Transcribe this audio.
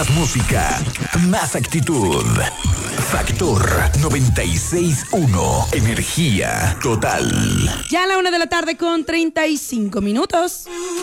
Más música, más actitud. Factor 96.1. Energía total. Ya a la 1:35 p.m.